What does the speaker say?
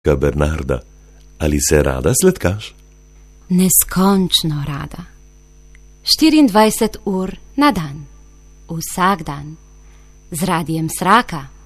Bernarda, ali se rada sladkaš? Neskončno rada. 24 ur na dan, vsak dan, z Radiem Sraka.